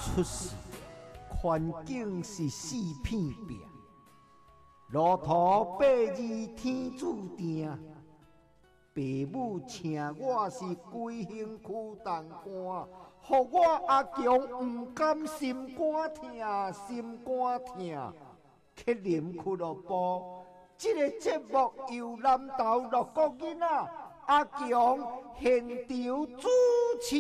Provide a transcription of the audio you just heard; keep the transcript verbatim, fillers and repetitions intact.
出世，环境是四片壁，路途八字天注定。爸母请我是规身躯重担，予我阿强不甘心肝疼，心肝疼。去啉俱乐部，这个节目由南投六个囡仔阿强现场主持。